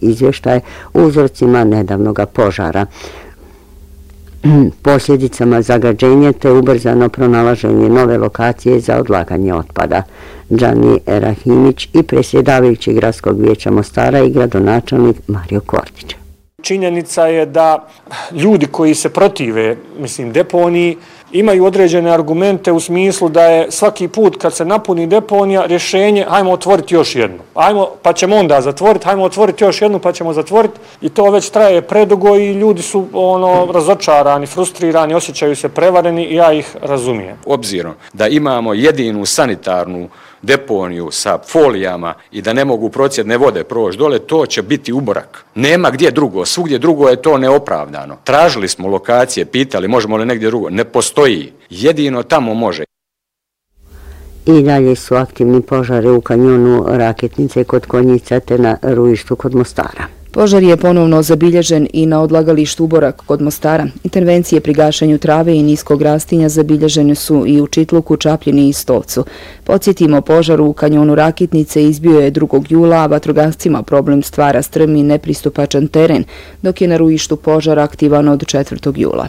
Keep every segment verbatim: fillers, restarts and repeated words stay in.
izvještaj o uzrocima nedavnog požara, posljedicama zagađenja te ubrzano pronalaženje nove lokacije za odlaganje otpada. Džani Rahimić i predsjedavajući Gradskog vijeća Mostara i gradonačelnik Mario Kordić. Činjenica je da ljudi koji se protive, mislim, deponiji, imaju određene argumente u smislu da je svaki put kad se napuni deponija rješenje hajmo otvoriti još jednu. Hajmo, pa ćemo onda zatvoriti, hajmo otvoriti još jednu pa ćemo zatvoriti i to već traje predugo i ljudi su ono razočarani, frustrirani, osjećaju se prevareni i ja ih razumijem. Obzirom da imamo jedinu sanitarnu deponiju sa folijama i da ne mogu procjedne vode proći dole, to će biti uborak. Nema gdje drugo, svugdje drugo je to neopravdano. Tražili smo lokacije, pitali možemo li negdje drugo, ne postoji. Jedino tamo može. I dalje su aktivni požari u kanjonu Raketnice kod Konjica te na Rujištu kod Mostara. Požar je ponovno zabilježen i na odlagalištu Uborak kod Mostara. Intervencije pri gašenju trave i niskog rastinja zabilježene su i u Čitluku, Čapljini i Stovcu. Podsjetimo, požar u kanjonu Rakitnice izbio je drugog jula, a vatrogascima problem stvara strm i nepristupačan teren, dok je na Rujištu požar aktivan od četvrtog jula.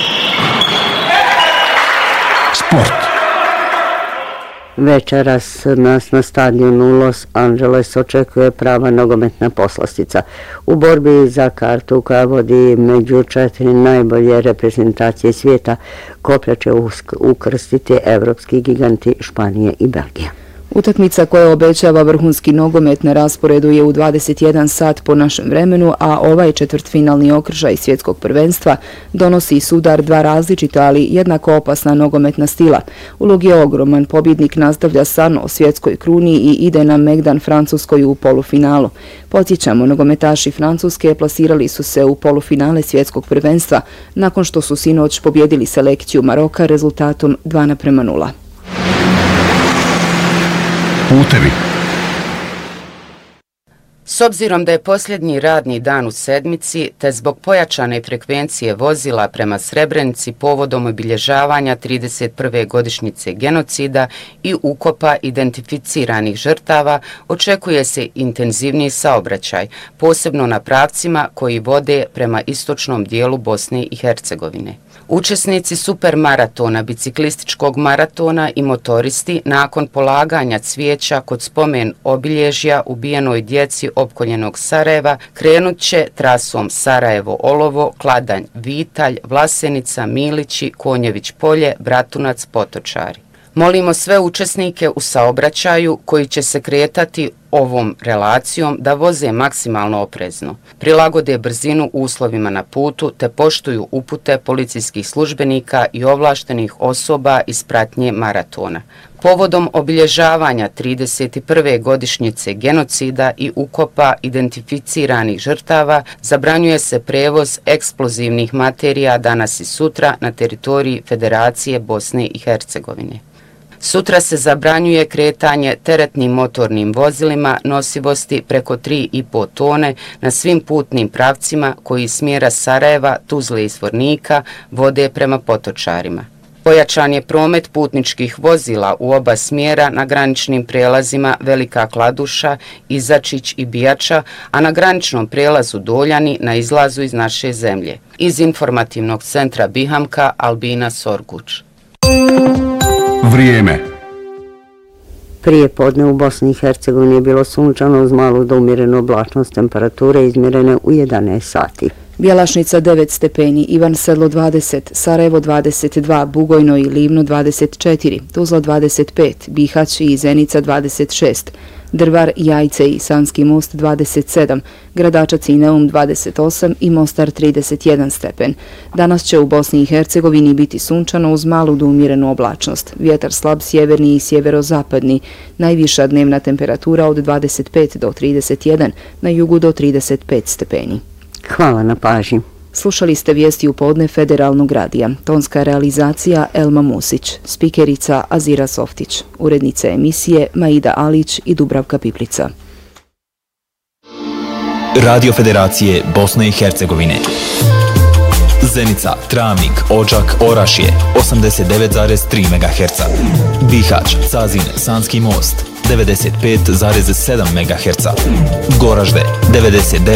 Sport. Večeras nas na stadionu Los Angeles očekuje prava nogometna poslastica. U borbi za kartu koja vodi među četiri najbolje reprezentacije svijeta koplja će ukrstiti evropski giganti Španije i Belgije. Utakmica koja obećava vrhunski nogomet na rasporedu je u dvadeset jedan sat po našem vremenu, a ovaj četvrtfinalni okršaj svjetskog prvenstva donosi sudar dva različita, ali jednako opasna nogometna stila. Ulog je ogroman, pobjednik nastavlja san o svjetskoj kruni i ide na megdan Francuskoj u polufinalu. Podsjećamo, nogometaši Francuske plasirali su se u polufinale svjetskog prvenstva nakon što su sinoć pobjedili selekciju Maroka rezultatom dva naprema nula. Putevi. S obzirom da je posljednji radni dan u sedmici, te zbog pojačane frekvencije vozila prema Srebrenici povodom obilježavanja trideset prve godišnjice genocida i ukopa identificiranih žrtava, očekuje se intenzivniji saobraćaj, posebno na pravcima koji vode prema istočnom dijelu Bosne i Hercegovine. Učesnici supermaratona, biciklističkog maratona i motoristi nakon polaganja cvijeća kod spomen obilježja ubijenoj djeci opkoljenog Sarajeva krenut će trasom Sarajevo-Olovo, Kladanj, Vitalj, Vlasenica, Milići, Konjević polje, Bratunac, Potočari. Molimo sve učesnike u saobraćaju koji će se kretati ovom relacijom da voze maksimalno oprezno, prilagode brzinu uslovima na putu te poštuju upute policijskih službenika i ovlaštenih osoba iz pratnje maratona. Povodom obilježavanja trideset prve godišnjice genocida i ukopa identificiranih žrtava zabranjuje se prevoz eksplozivnih materija danas i sutra na teritoriji Federacije Bosne i Hercegovine. Sutra se zabranjuje kretanje teretnim motornim vozilima nosivosti preko tri i po tone na svim putnim pravcima koji smjera Sarajeva, Tuzle i Svornika vode prema Potočarima. Pojačan je promet putničkih vozila u oba smjera na graničnim prelazima Velika Kladuša, Izačić i Bijača, a na graničnom prelazu Doljani na izlazu iz naše zemlje. Iz informativnog centra Bihamka, Albina Sorguč. Vrijeme. Prije podne u Bosni i Hercegovini je bilo sunčano uz malu do umjerenu oblačnost, temperature izmjerene u jedanaest sati. Bjelašnica devet stepeni, Ivan Sedlo dvadeset, Sarajevo dvadeset dva, Bugojno i Livno dvadeset četiri, Tuzla dvadeset pet, Bihać i Zenica dvadeset šest, Drvar, Jajce i Sanski most dvadeset sedam, Gradačac i Neum dvadeset osam i Mostar trideset jedan stepen. Danas će u Bosni i Hercegovini biti sunčano uz malu do umjerenu oblačnost. Vjetar slab sjeverni i sjeverozapadni. Najviša dnevna temperatura od dvadeset pet do trideset jedan, na jugu do trideset pet stepeni. Hvala na pažnji. Slušali ste vijesti u podne Federalnog radija. Tonska realizacija Elma Musić, spikerica Azira Softić, urednice emisije Maida Alić i Dubravka Piplica. Radio Federacije Bosne i Hercegovine. Zenica, Travnik, Odžak, Orašje osamdeset devet zarez tri megaherca. Bihać, Cazin, Sanski most devedeset pet zarez sedam megaherca. Goražde devedeset devet